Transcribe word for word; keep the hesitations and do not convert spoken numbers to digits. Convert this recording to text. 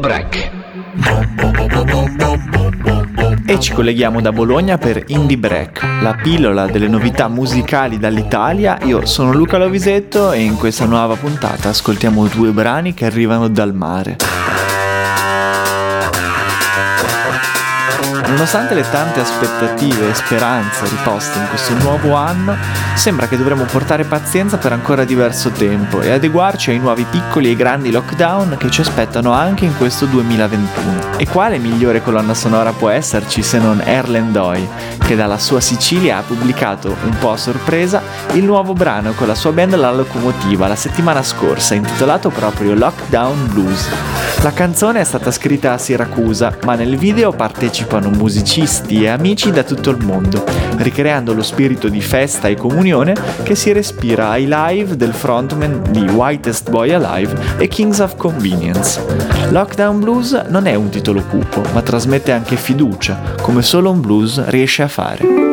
Break. E ci colleghiamo da Bologna per Indie Break, la pillola delle novità musicali dall'Italia. Io sono Luca Lovisetto e in questa nuova puntata ascoltiamo due brani che arrivano dal mare. Nonostante le tante aspettative e speranze riposte in questo nuovo anno, sembra che dovremo portare pazienza per ancora diverso tempo e adeguarci ai nuovi piccoli e grandi lockdown che ci aspettano anche in questo duemilaventuno. E quale migliore colonna sonora può esserci se non Erlen Doi, che dalla sua Sicilia ha pubblicato, un po' a sorpresa, il nuovo brano con la sua band La Locomotiva la settimana scorsa, intitolato proprio Lockdown Blues. La canzone è stata scritta a Siracusa, ma nel video partecipano musicisti e amici da tutto il mondo, ricreando lo spirito di festa e comunione che si respira ai live del frontman di Whitest Boy Alive e Kings of Convenience. Lockdown Blues non è un titolo cupo, ma trasmette anche fiducia, come solo un blues riesce a fare.